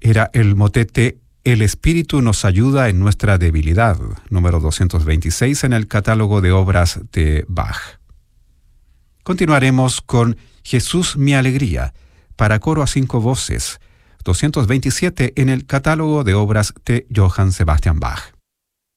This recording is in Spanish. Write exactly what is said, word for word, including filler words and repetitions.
era el motete El Espíritu nos ayuda en nuestra debilidad, número doscientos veintiséis en el catálogo de obras de Bach. Continuaremos con Jesús mi alegría, para coro a cinco voces, doscientos veintisiete en el catálogo de obras de Johann Sebastian Bach.